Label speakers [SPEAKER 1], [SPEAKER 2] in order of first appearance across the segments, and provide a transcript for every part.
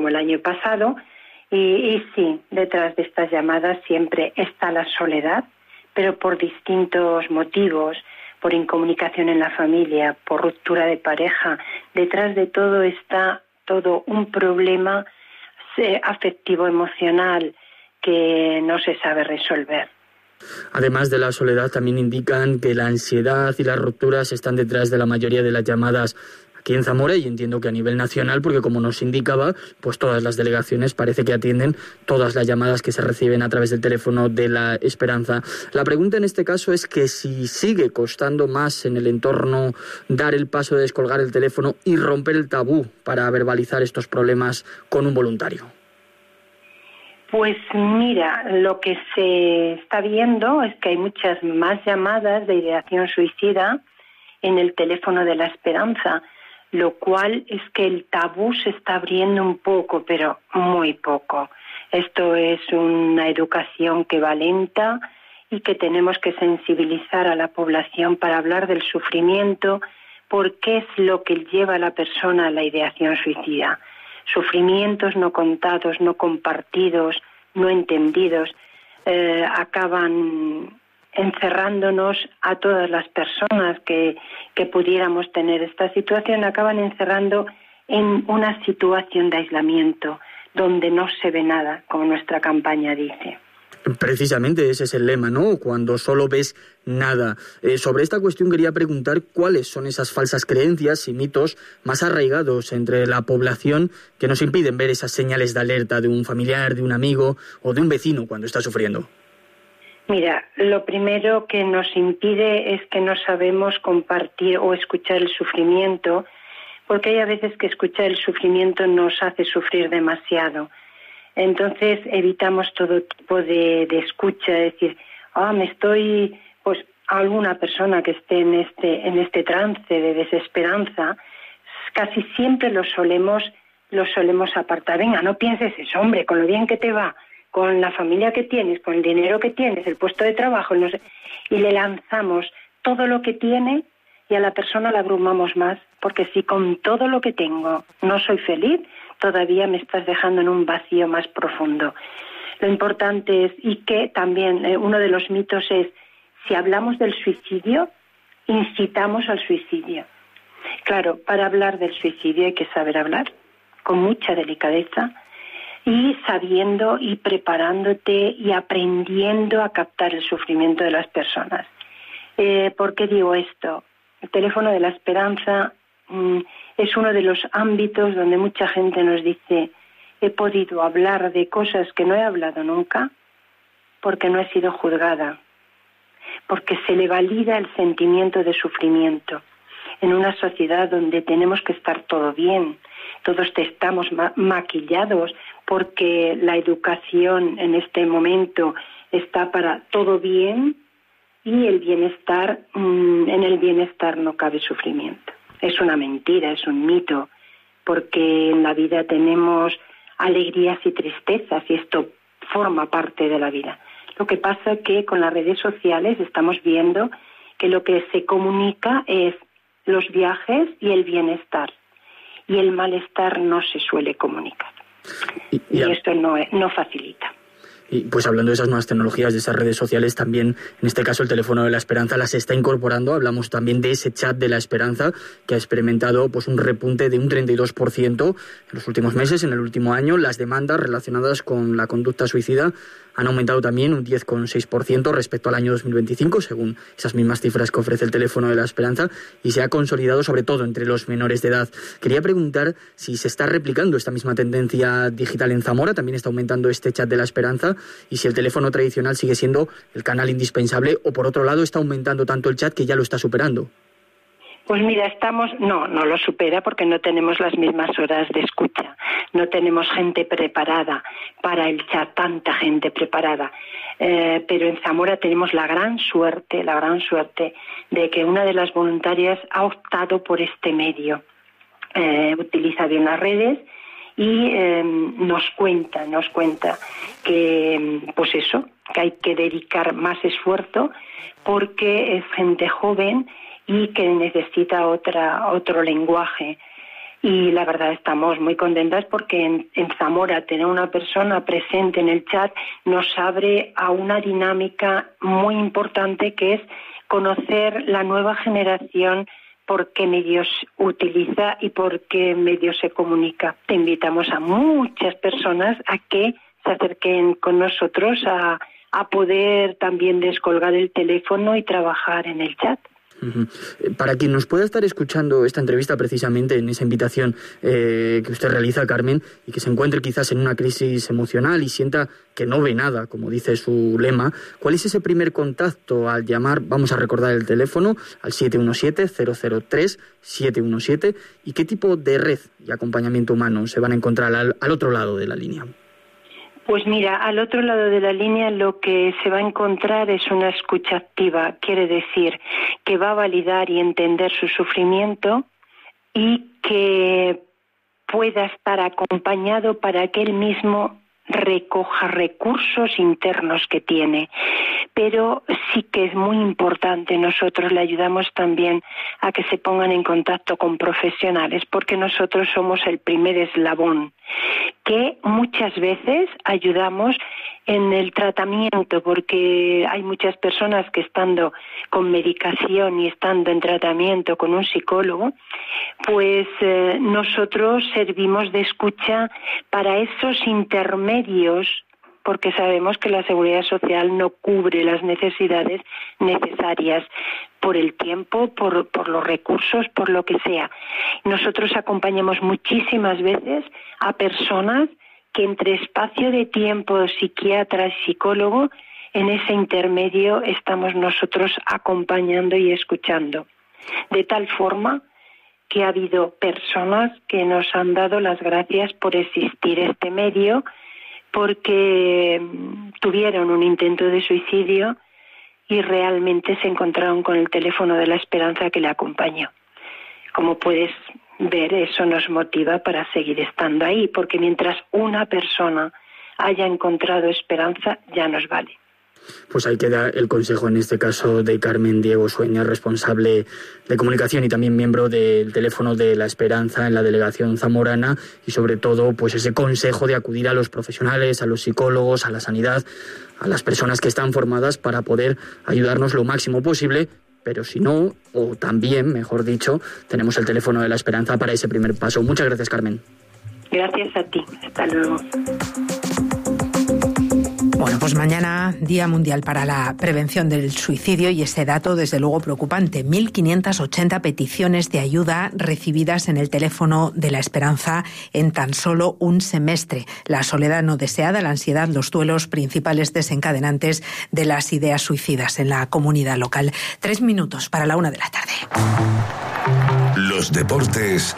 [SPEAKER 1] como el año pasado. Y sí, detrás de estas llamadas siempre está la soledad, pero por distintos motivos, por incomunicación en la familia, por ruptura de pareja. Detrás de todo está todo un problema afectivo emocional que no se sabe resolver.
[SPEAKER 2] Además de la soledad, también indican que la ansiedad y las rupturas están detrás de la mayoría de las llamadas aquí en Zamora, y entiendo que a nivel nacional, porque como nos indicaba, pues todas las delegaciones parece que atienden todas las llamadas que se reciben a través del teléfono de La Esperanza. La pregunta en este caso es que si sigue costando más en el entorno dar el paso de descolgar el teléfono y romper el tabú para verbalizar estos problemas con un voluntario.
[SPEAKER 1] Pues mira, lo que se está viendo es que hay muchas más llamadas de ideación suicida en el teléfono de La Esperanza, lo cual es que el tabú se está abriendo un poco, pero muy poco. Esto es una educación que va lenta y que tenemos que sensibilizar a la población para hablar del sufrimiento, porque es lo que lleva a la persona a la ideación suicida. Sufrimientos no contados, no compartidos, no entendidos, acaban encerrándonos a todas las personas que pudiéramos tener esta situación, acaban encerrando en una situación de aislamiento, donde no se ve nada, como nuestra campaña dice.
[SPEAKER 2] Precisamente ese es el lema, ¿no? Cuando solo ves nada. Sobre esta cuestión quería preguntar cuáles son esas falsas creencias y mitos más arraigados entre la población que nos impiden ver esas señales de alerta de un familiar, de un amigo o de un vecino cuando está sufriendo.
[SPEAKER 1] Mira, lo primero que nos impide es que no sabemos compartir o escuchar el sufrimiento, porque hay a veces que escuchar el sufrimiento nos hace sufrir demasiado. Entonces evitamos todo tipo de escucha, es decir, pues alguna persona que esté en este trance de desesperanza, casi siempre lo solemos apartar. Venga, no pienses eso, hombre, con lo bien que te va, con la familia que tienes, con el dinero que tienes, el puesto de trabajo, no sé, y le lanzamos todo lo que tiene y a la persona la abrumamos más, porque si con todo lo que tengo no soy feliz, todavía me estás dejando en un vacío más profundo. Lo importante es, y que también uno de los mitos es, si hablamos del suicidio, incitamos al suicidio. Claro, para hablar del suicidio hay que saber hablar con mucha delicadeza, y sabiendo y preparándote y aprendiendo a captar el sufrimiento de las personas. ¿Por qué digo esto? El teléfono de La Esperanza es uno de los ámbitos donde mucha gente nos dice, he podido hablar de cosas que no he hablado nunca porque no he sido juzgada, porque se le valida el sentimiento de sufrimiento. En una sociedad donde tenemos que estar todo bien, todos estamos maquillados, porque la educación en este momento está para todo bien y el bienestar, en el bienestar no cabe sufrimiento. Es una mentira, es un mito, porque en la vida tenemos alegrías y tristezas y esto forma parte de la vida. Lo que pasa es que con las redes sociales estamos viendo que lo que se comunica es los viajes y el bienestar, y el malestar no se suele comunicar. Y esto no facilita.
[SPEAKER 2] Y pues hablando de esas nuevas tecnologías, de esas redes sociales, también en este caso el teléfono de La Esperanza las está incorporando. Hablamos también de ese chat de La Esperanza que ha experimentado pues un repunte de un 32% en los últimos meses, en el último año. Las demandas relacionadas con la conducta suicida han aumentado también un 10,6% respecto al año 2025, según esas mismas cifras que ofrece el teléfono de La Esperanza, y se ha consolidado sobre todo entre los menores de edad. Quería preguntar si se está replicando esta misma tendencia digital en Zamora, también está aumentando este chat de La Esperanza, y si el teléfono tradicional sigue siendo el canal indispensable o por otro lado está aumentando tanto el chat que ya lo está superando.
[SPEAKER 1] Pues mira, no lo supera porque no tenemos las mismas horas de escucha, no tenemos gente preparada para el chat, tanta gente preparada, pero en Zamora tenemos la gran suerte de que una de las voluntarias ha optado por este medio, utiliza bien las redes y nos cuenta que pues eso, que hay que dedicar más esfuerzo porque es gente joven y que necesita otro lenguaje. Y la verdad estamos muy contentas porque en Zamora tener una persona presente en el chat nos abre a una dinámica muy importante, que es conocer la nueva generación, por qué medios utiliza y por qué medios se comunica. Te invitamos a muchas personas a que se acerquen con nosotros a poder también descolgar el teléfono y trabajar en el chat.
[SPEAKER 2] Para quien nos pueda estar escuchando esta entrevista precisamente en esa invitación que usted realiza, Carmen, y que se encuentre quizás en una crisis emocional y sienta que no ve nada, como dice su lema, ¿cuál es ese primer contacto al llamar? Vamos a recordar el teléfono al 717-003-717, y qué tipo de red y acompañamiento humano se van a encontrar al otro lado de la línea.
[SPEAKER 1] Pues mira, al otro lado de la línea lo que se va a encontrar es una escucha activa. Quiere decir que va a validar y entender su sufrimiento y que pueda estar acompañado para que él mismo recoja recursos internos que tiene. Pero sí que es muy importante, nosotros le ayudamos también a que se pongan en contacto con profesionales, porque nosotros somos el primer eslabón, que muchas veces ayudamos en el tratamiento, porque hay muchas personas que estando con medicación y estando en tratamiento con un psicólogo, pues nosotros servimos de escucha para esos intermedios, porque sabemos que la Seguridad Social no cubre las necesidades necesarias por el tiempo, por los recursos, por lo que sea. Nosotros acompañamos muchísimas veces a personas que entre espacio de tiempo, psiquiatra y psicólogo, en ese intermedio estamos nosotros acompañando y escuchando. De tal forma que ha habido personas que nos han dado las gracias por existir este medio, porque tuvieron un intento de suicidio y realmente se encontraron con el teléfono de la esperanza que le acompañó. Como puedes ver, eso nos motiva para seguir estando ahí, porque mientras una persona haya encontrado esperanza, ya nos vale.
[SPEAKER 2] Pues ahí queda el consejo en este caso de Carmen Diego Sueña, responsable de comunicación y también miembro del teléfono de la Esperanza en la delegación zamorana, y sobre todo pues ese consejo de acudir a los profesionales, a los psicólogos, a la sanidad, a las personas que están formadas para poder ayudarnos lo máximo posible. Pero si no, o también, mejor dicho, tenemos el teléfono de la Esperanza para ese primer paso. Muchas gracias, Carmen.
[SPEAKER 1] Gracias a ti. Hasta luego.
[SPEAKER 3] Bueno, pues mañana, Día Mundial para la Prevención del Suicidio, y ese dato desde luego preocupante. 1.580 peticiones de ayuda recibidas en el teléfono de la Esperanza en tan solo un semestre. La soledad no deseada, la ansiedad, los duelos, principales desencadenantes de las ideas suicidas en la comunidad local. 3 minutos para la 1 de la tarde.
[SPEAKER 4] Los deportes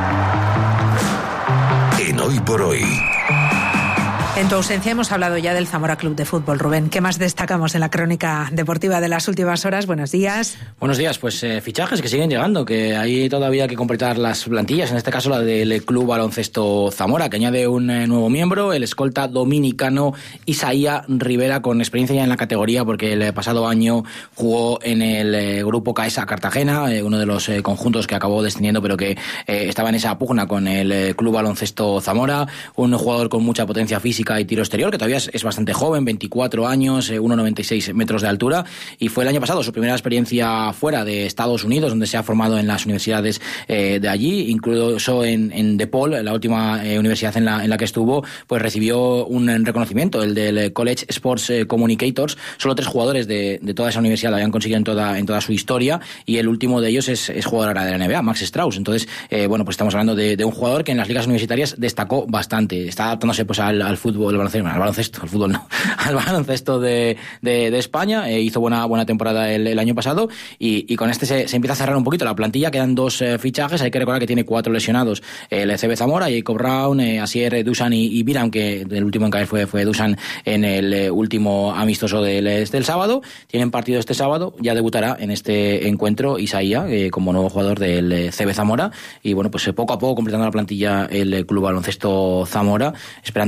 [SPEAKER 4] en Hoy por Hoy.
[SPEAKER 3] En tu ausencia hemos hablado ya del Zamora Club de Fútbol. Rubén, ¿qué más destacamos en la crónica deportiva de las últimas horas? Buenos días.
[SPEAKER 5] Buenos días, pues fichajes que siguen llegando, que hay todavía que completar las plantillas, en este caso la del Club Baloncesto Zamora, que añade un nuevo miembro, el escolta dominicano Isaías Rivera, con experiencia ya en la categoría, porque el pasado año jugó en el grupo CAESA Cartagena, uno de los conjuntos que acabó descendiendo, pero que estaba en esa pugna con el Club Baloncesto Zamora, un jugador con mucha potencia física y tiro exterior, que todavía es bastante joven, 24 años, 1,96 metros de altura, y fue el año pasado su primera experiencia fuera de Estados Unidos, donde se ha formado en las universidades de allí, incluso en DePaul, la última universidad en la que estuvo, pues recibió un reconocimiento, el del College Sports Communicators. Solo 3 jugadores de toda esa universidad lo habían conseguido en toda su historia, y el último de ellos es jugador ahora de la NBA, Max Strauss. Entonces, bueno, pues estamos hablando de un jugador que en las ligas universitarias destacó bastante, está adaptándose pues al fútbol, al baloncesto de España. Hizo buena temporada el año pasado, y con este se empieza a cerrar un poquito la plantilla. Quedan 2 fichajes. Hay que recordar que tiene 4 lesionados el CB Zamora: Jacob Brown, Asier, Dusan y Biram, que el último en caer fue Dusan en el último amistoso del sábado. Tienen partido este sábado, ya debutará en este encuentro Isaías como nuevo jugador del CB Zamora, y bueno, pues poco a poco completando la plantilla el Club Baloncesto Zamora, esperando a los lesionados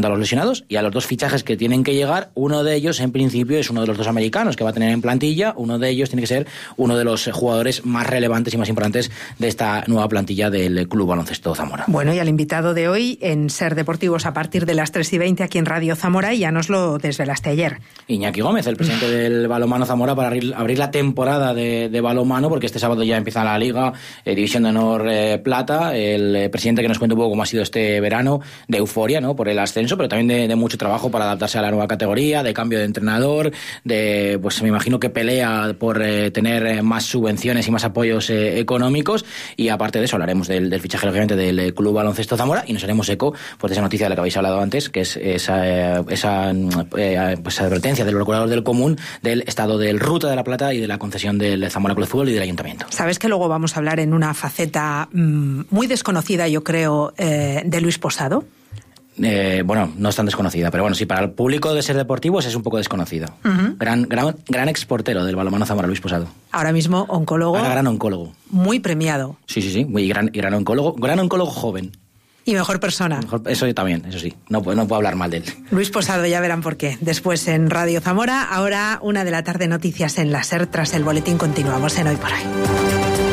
[SPEAKER 5] confirmados, y a los 2 fichajes que tienen que llegar, uno de ellos en principio es uno de los 2 americanos que va a tener en plantilla. Uno de ellos tiene que ser uno de los jugadores más relevantes y más importantes de esta nueva plantilla del Club Baloncesto Zamora.
[SPEAKER 3] Bueno, y al invitado de hoy en Ser Deportivos a partir de las 3:20 aquí en Radio Zamora, y ya nos lo desvelaste ayer.
[SPEAKER 5] Iñaki Gómez, el presidente del Balonmano Zamora, para abrir la temporada de balonmano, porque este sábado ya empieza la Liga, División de Honor Plata. El presidente que nos cuenta un poco cómo ha sido este verano, de euforia, ¿no?, por el ascenso, pero también de mucho trabajo para adaptarse a la nueva categoría, de cambio de entrenador, pues me imagino que pelea por tener más subvenciones y más apoyos económicos. Y aparte de eso hablaremos del fichaje, obviamente, del Club Baloncesto Zamora, y nos haremos eco pues de esa noticia de la que habéis hablado antes, que es esa advertencia de los procuradores del común del estado del Ruta de la Plata y de la concesión del Zamora Club de Fútbol y del Ayuntamiento.
[SPEAKER 3] Sabes que luego vamos a hablar en una faceta muy desconocida, yo creo, de Luis Posado.
[SPEAKER 5] Bueno, no es tan desconocida, pero bueno, sí, para el público de Ser Deportivos es un poco desconocido. Uh-huh. Gran exportero del balonmano Zamora, Luis Posado.
[SPEAKER 3] Ahora mismo oncólogo.
[SPEAKER 5] Ahora gran oncólogo.
[SPEAKER 3] Muy premiado.
[SPEAKER 5] Sí, y gran oncólogo joven.
[SPEAKER 3] Y mejor persona.
[SPEAKER 5] Eso también, eso sí. No puedo hablar mal de él.
[SPEAKER 3] Luis Posado, ya verán por qué. Después en Radio Zamora, ahora 1:00 p.m, noticias en la SER. Tras el boletín continuamos en Hoy por Hoy.